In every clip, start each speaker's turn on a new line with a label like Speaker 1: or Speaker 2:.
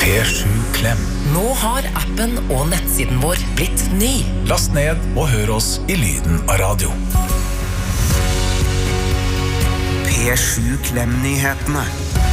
Speaker 1: P7 Klem.
Speaker 2: Nå har appen og nettsiden vår blitt ny.
Speaker 1: Last ned og hør oss i lyden av radio.
Speaker 3: P7 Klem-nyhetene.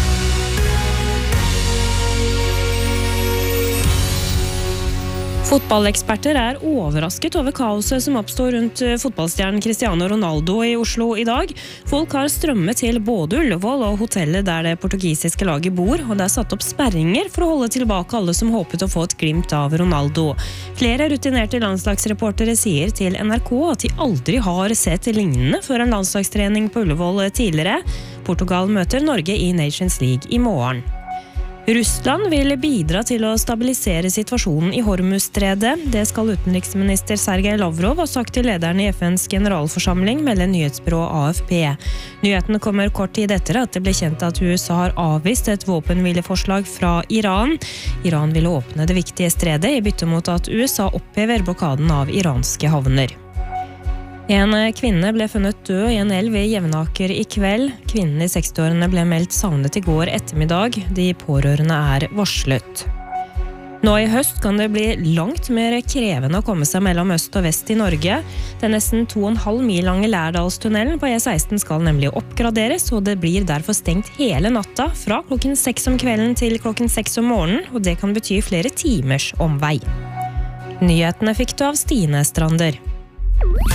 Speaker 4: Fotballeksperter overrasket over kaoset som oppstår rundt fotballstjernen Cristiano Ronaldo i Oslo i dag. Folk har strømmet til både Ullevål og hotellet der det portugisiske laget bor, og det satt opp sperringer for å holde tilbake alle som håpet å få et glimt av Ronaldo. Flere rutinerte landslagsreportere sier til NRK at de aldri har sett lignende før en landslagstrening på Ullevål tidligere. Portugal møter Norge i Nations League i morgen. Russland vil bidra til å stabilisere situasjonen i Hormuzstredet. Det skal utenriksminister Sergej Lavrov ha sagt til lederen i FNs generalforsamling, melder nyhetsbyrået AFP. Nyhetene kommer kort tid etter at det ble kjent at USA har avvist et våpenhvileforslag fra Iran. Iran ville åpne det viktige stredet i bytte mot at USA opphever blokaden av iranske havner. En kvinne ble funnet død i en elv i Jevnaker i kveld. Kvinnen i 60-årene ble meldt savnet i går ettermiddag. De pårørende varslet. Nå i høst kan det bli langt mer krevende å komme seg mellom øst og vest i Norge. Den nesten 2,5 mil lange Lærdalstunnelen på E16 skal nemlig oppgraderes, og det blir derfor stengt hele natta fra klokken 6 om kvelden til klokken 6 om morgenen, og det kan bety flere timers omvei. Nyhetene fikk du av Stine Strander.